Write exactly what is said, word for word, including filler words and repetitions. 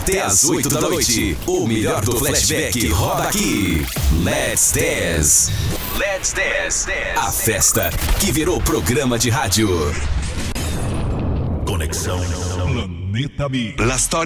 Até às oito da noite, o melhor do flashback roda aqui. Let's Dance. Let's Dance. A festa que virou programa de rádio. Conexão Planeta Mi. La storia